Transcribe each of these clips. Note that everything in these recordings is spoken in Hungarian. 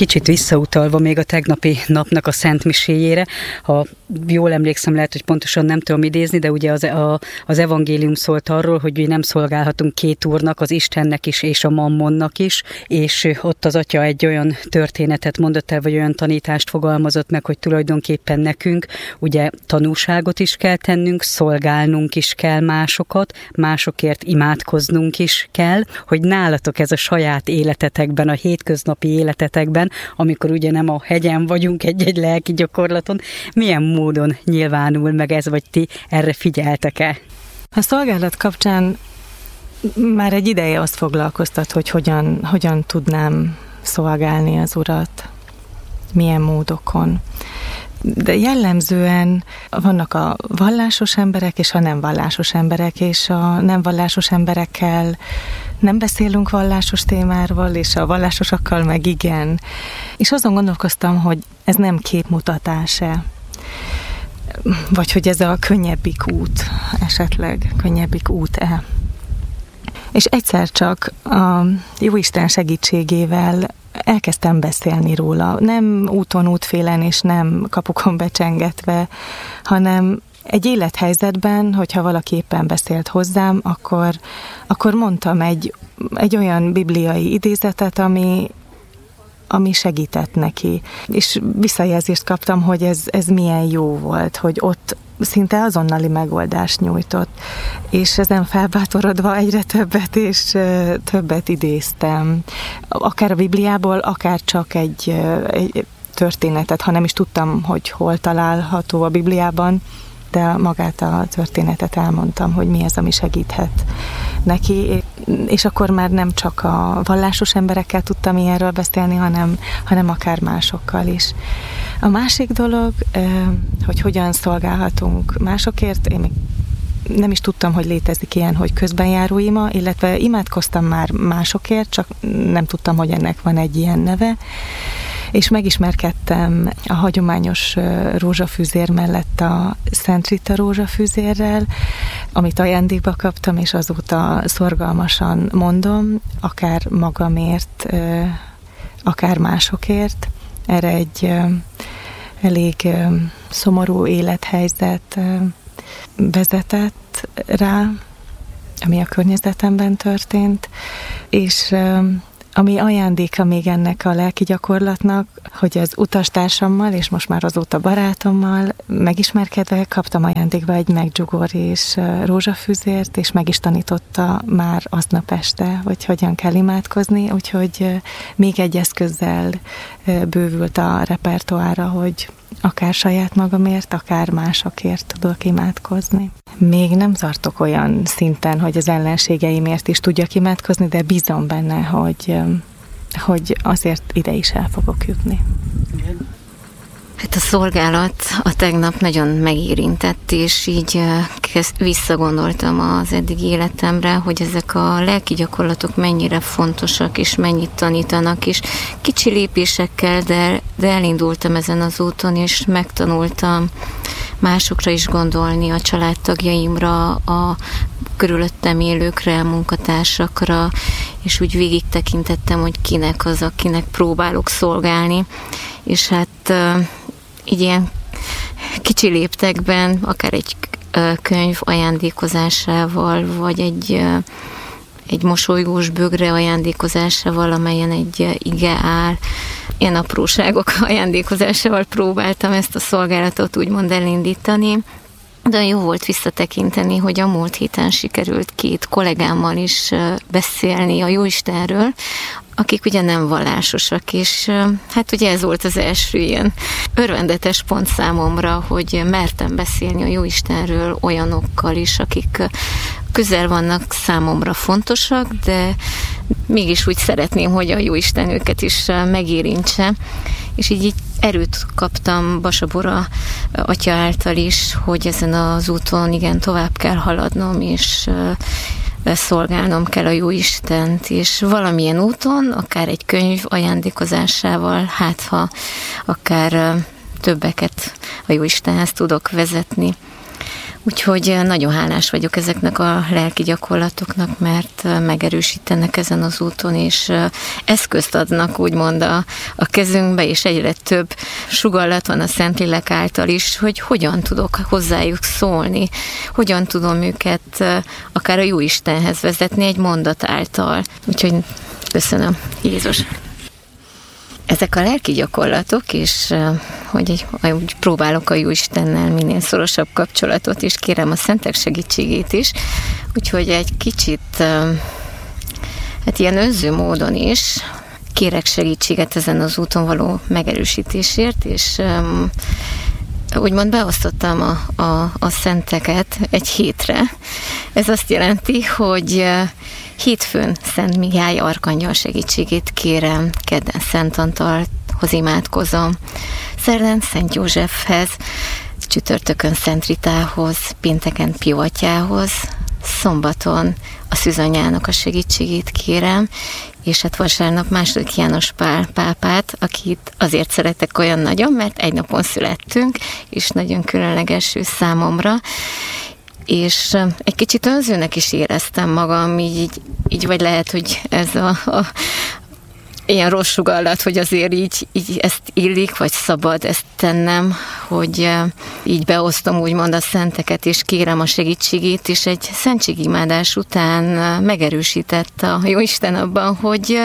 Kicsit visszautalva még a tegnapi napnak a szentmiséjére, ha jól emlékszem, lehet, hogy pontosan nem tudom idézni, de ugye az evangélium szólt arról, hogy mi nem szolgálhatunk két úrnak, az Istennek is és a mammonnak is, és ott az atya egy olyan történetet mondott el, vagy olyan tanítást fogalmazott meg, hogy tulajdonképpen nekünk ugye tanúságot is kell tennünk, szolgálnunk is kell másokat, másokért imádkoznunk is kell, hogy nálatok ez a saját életetekben, a hétköznapi életetekben, amikor ugye nem a hegyen vagyunk egy lelki gyakorlaton, milyen módon nyilvánul meg ez, vagy ti erre figyeltek-e? A szolgálat kapcsán már egy ideje azt foglalkoztat, hogy hogyan tudnám szolgálni az Urat, milyen módokon. De jellemzően vannak a vallásos emberek és a nem vallásos emberek, és a nem vallásos emberekkel nem beszélünk vallásos témáról, és a vallásosakkal meg igen. És azon gondolkoztam, hogy ez nem képmutatás-e, vagy hogy ez a könnyebbik út, esetleg könnyebbik út-e. És egyszer csak a Jóisten segítségével elkezdtem beszélni róla. Nem úton, útfélen és nem kapukon becsengetve, hanem egy élethelyzetben, hogyha valaki éppen beszélt hozzám, akkor mondtam egy olyan bibliai idézetet, ami segített neki. És visszajelzést kaptam, hogy ez milyen jó volt, hogy ott szinte azonnali megoldást nyújtott. És ezen felbátorodva egyre többet és többet idéztem. Akár a Bibliából, akár csak egy történetet, ha nem is tudtam, hogy hol található a Bibliában, de magát a történetet elmondtam, hogy mi az, ami segíthet neki. És akkor már nem csak a vallásos emberekkel tudtam ilyenről beszélni, hanem akár másokkal is. A másik dolog, hogy hogyan szolgálhatunk másokért, én még nem is tudtam, hogy létezik ilyen, hogy közbenjáró ima, illetve imádkoztam már másokért, csak nem tudtam, hogy ennek van egy ilyen neve, és megismerkedtem a hagyományos rózsafűzér mellett a Szent Rita rózsafűzérrel, amit ajándékba kaptam, és azóta szorgalmasan mondom, akár magamért, akár másokért. Erre egy elég szomorú élethelyzet vezetett rá, ami a környezetemben történt, és ami ajándéka még ennek a lelki gyakorlatnak, hogy az utastársammal, és most már azóta barátommal megismerkedve kaptam ajándékba egy megdzsugor és rózsafűzért, és meg is tanította már aznap este, hogy hogyan kell imádkozni, úgyhogy még egy eszközzel bővült a repertoára, hogy akár saját magamért, akár másokért tudok imádkozni. Még nem tartok olyan szinten, hogy az ellenségeimért is tudjak imádkozni, de bízom benne, hogy azért ide is el fogok jutni. Hát a szolgálat a tegnap nagyon megérintett, és így visszagondoltam az eddigi életemre, hogy ezek a lelki gyakorlatok mennyire fontosak, és mennyit tanítanak, és kicsi lépésekkel, de elindultam ezen az úton, és megtanultam másokra is gondolni, a családtagjaimra, a körülöttem élőkre, a munkatársakra, és úgy végig tekintettem, hogy kinek az, akinek próbálok szolgálni, és hát így ilyen kicsi léptekben, akár egy könyv ajándékozásával, vagy egy mosolygós bögre ajándékozásával, amelyen egy ige áll. Ilyen apróságok ajándékozásával próbáltam ezt a szolgálatot úgymond elindítani, de jó volt visszatekinteni, hogy a múlt héten sikerült 2 kollégámmal is beszélni a Jóistenről, akik ugye nem vallásosak, és hát ugye ez volt az első ilyen örvendetes pont számomra, hogy mertem beszélni a Jóistenről olyanokkal is, akik közel vannak számomra fontosak, de mégis úgy szeretném, hogy a Jóisten őket is megérintse, és így erőt kaptam Basa Bora atya által is, hogy ezen az úton igen tovább kell haladnom, és szolgálnom kell a Jóistent, és valamilyen úton, akár egy könyv ajándékozásával, hát ha akár többeket a Jóistenhez tudok vezetni. Úgyhogy nagyon hálás vagyok ezeknek a lelki gyakorlatoknak, mert megerősítenek ezen az úton, és eszközt adnak úgymond a kezünkbe, és egyre több sugallat van a Szentlélek által is, hogy hogyan tudok hozzájuk szólni, hogyan tudom őket akár a Jóistenhez vezetni egy mondat által. Úgyhogy köszönöm, Jézus! Ezek a lelki gyakorlatok, és hogy úgy próbálok a Jóistennel minél szorosabb kapcsolatot, és kérem a szentek segítségét is, úgyhogy egy kicsit hát ilyen önző módon is kérek segítséget ezen az úton való megerősítésért, és úgymond beosztottam a szenteket egy hétre. Ez azt jelenti, hogy hétfőn Szent Mihály arkangyal segítségét kérem, kedden Szent Antalhoz imádkozom, szerdán Szent Józsefhez, csütörtökön Szent Ritához, pénteken Pio atyához, szombaton a Szűzanyának a segítségét kérem, és hát vasárnap II. János Pál pápát, akit azért szeretek olyan nagyon, mert egy napon születtünk, és nagyon különleges ő számomra, és egy kicsit önzőnek is éreztem magam, így vagy lehet, hogy ez a ilyen rossz sugallat, hogy azért így ezt illik, vagy szabad ezt tennem, hogy így beosztom úgymond a szenteket, és kérem a segítségét, és egy szentségimádás után megerősített a Jóisten abban, hogy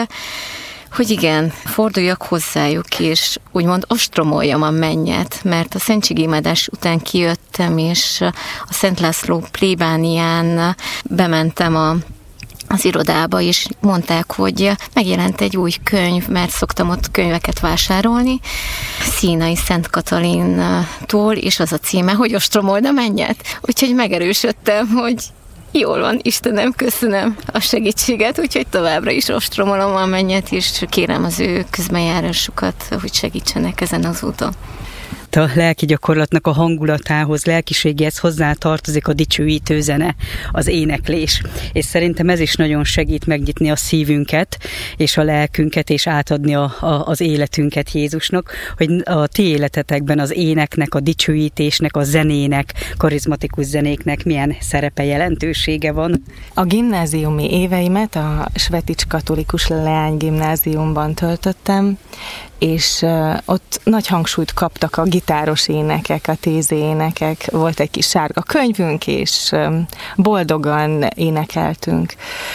igen, forduljak hozzájuk, és úgymond ostromoljam a mennyet, mert a szentségimádás után kijöttem, és a Szent László plébánián bementem az irodába, és mondták, hogy megjelent egy új könyv, mert szoktam ott könyveket vásárolni, Színai Szent Katalintól, és az a címe, hogy ostromold a mennyet. Úgyhogy megerősödtem, hogy jól van, Istenem, köszönöm a segítséget, úgyhogy továbbra is ostromolom a mennyet, és kérem az ő közbenjárásukat, hogy segítsenek ezen az úton. A lelki gyakorlatnak a hangulatához, lelkiségéhez hozzá tartozik a dicsőítő zene, az éneklés. És szerintem ez is nagyon segít megnyitni a szívünket, és a lelkünket, és átadni az életünket Jézusnak, hogy a ti életetekben az éneknek, a dicsőítésnek, a zenének, karizmatikus zenéknek milyen szerepe, jelentősége van. A gimnáziumi éveimet a Svetics Katolikus Leánygimnáziumban töltöttem, és ott nagy hangsúlyt kaptak a gitáros énekek, a tézéénekek. Volt egy kis sárga könyvünk, és boldogan énekeltünk.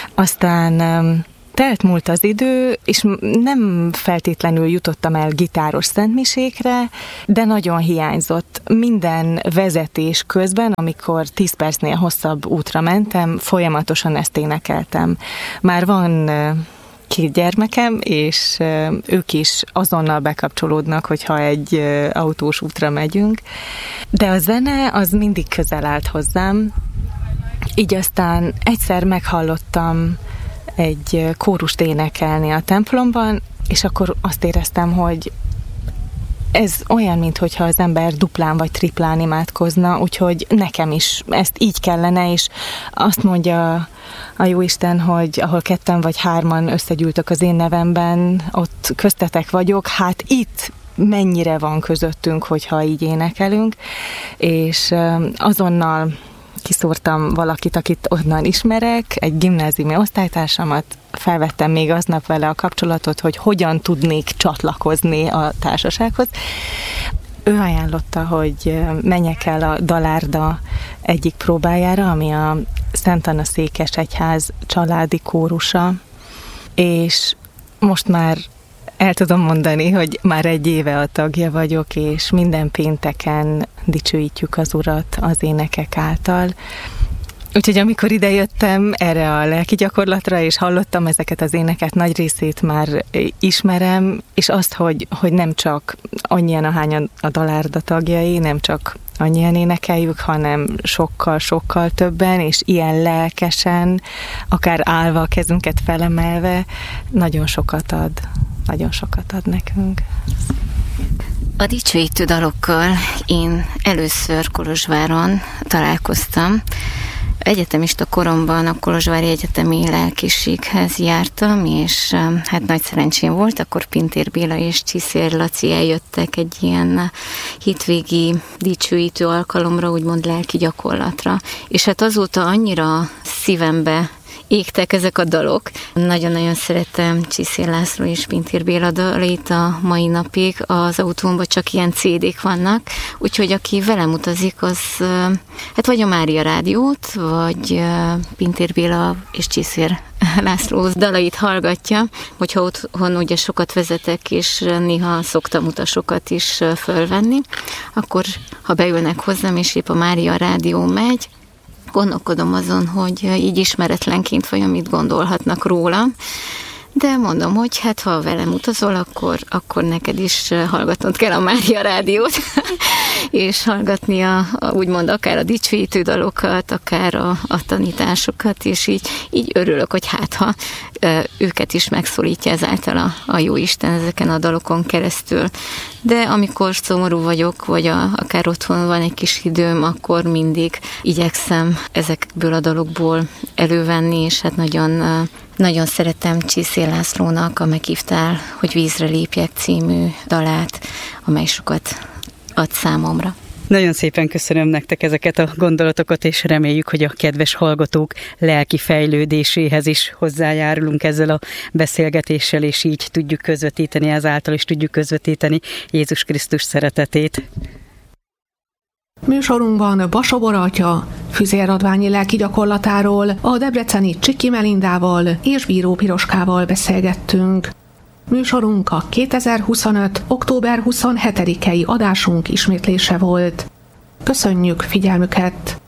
Aztán telt múlt az idő, és nem feltétlenül jutottam el gitáros szentmisékre, de nagyon hiányzott. Minden vezetés közben, amikor 10 percnél hosszabb útra mentem, folyamatosan ezt énekeltem. Már van 2 gyermekem, és ők is azonnal bekapcsolódnak, hogyha egy autós útra megyünk. De a zene az mindig közel állt hozzám. Így aztán egyszer meghallottam egy kórust énekelni a templomban, és akkor azt éreztem, hogy ez olyan, mintha az ember duplán vagy triplán imádkozna, úgyhogy nekem is ezt így kellene, és azt mondja a Jóisten, hogy ahol 2 vagy 3 összegyűltök az én nevemben, ott köztetek vagyok, hát itt mennyire van közöttünk, hogyha így énekelünk, és azonnal kiszúrtam valakit, akit onnan ismerek, egy gimnáziumi osztálytársamat, felvettem még aznap vele a kapcsolatot, hogy hogyan tudnék csatlakozni a társasághoz. Ő ajánlotta, hogy menjek el a Dalárda egyik próbájára, ami a Szent Anna Székes Egyház családi kórusa, és most már el tudom mondani, hogy már 1 éve a tagja vagyok, és minden pénteken dicsőítjük az Urat az énekek által. Úgyhogy amikor idejöttem erre a lelki gyakorlatra, és hallottam ezeket az éneket, nagy részét már ismerem, és azt, hogy nem csak annyian, ahányan a Dalárda tagjai, nem csak annyian énekeljük, hanem sokkal többen, és ilyen lelkesen, akár állva a kezünket felemelve, nagyon sokat ad nekünk. A dicsőítő dalokkal én először Kolozsváron találkoztam. egyetemista koromban a Kolozsvári Egyetemi Lelkészséghez jártam, és hát nagy szerencsém volt, akkor Pintér Béla és Csiszér Laci eljöttek egy ilyen hétvégi dicsőítő alkalomra, úgymond lelki gyakorlatra. És hát azóta annyira szívembe égtek ezek a dalok. Nagyon-nagyon szeretem Csiszér László és Pintér Béla dalait a mai napig. Az autómban csak ilyen CD-k vannak, úgyhogy aki velem utazik, az hát vagy a Mária Rádiót, vagy Pintér Béla és Csiszér László dalait hallgatja, hogyha otthon ugye sokat vezetek, és néha szoktam utasokat is fölvenni, akkor ha beülnek hozzám, és épp a Mária Rádió megy, gondolkodom azon, hogy így ismeretlenként vajon mit gondolhatnak rólam, de mondom, hogy hát ha velem utazol, akkor neked is hallgatnod kell a Mária Rádiót, és hallgatni úgymond akár a dicsőítő dalokat, akár a tanításokat, és így örülök, hogy hát ha őket is megszólítja ezáltal a Jóisten ezeken a dalokon keresztül. De amikor szomorú vagyok, vagy akár otthon van egy kis időm, akkor mindig igyekszem ezekből a dalokból elővenni, és hát nagyon szeretem Csiszér Lászlónak a Meghívtál, hogy vízre lépjek című dalát, amely sokat ad számomra. Nagyon szépen köszönöm nektek ezeket a gondolatokat, és reméljük, hogy a kedves hallgatók lelki fejlődéséhez is hozzájárulunk ezzel a beszélgetéssel, és így tudjuk közvetíteni, ezáltal is tudjuk közvetíteni Jézus Krisztus szeretetét. Műsorunkban Basobor atya füzérradványi lelki gyakorlatáról, a debreceni Csiki Melindával és Bíró Piroskával beszélgettünk. Műsorunk a 2025. október 27-i adásunk ismétlése volt. Köszönjük figyelmüket!